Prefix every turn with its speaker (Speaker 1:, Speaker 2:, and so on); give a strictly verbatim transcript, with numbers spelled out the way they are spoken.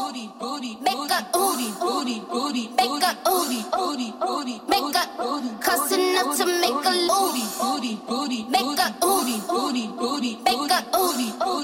Speaker 1: make up, ooh, make up, ooh, make up, cause enough to make a ooh, make up, ooh, make up, ooh.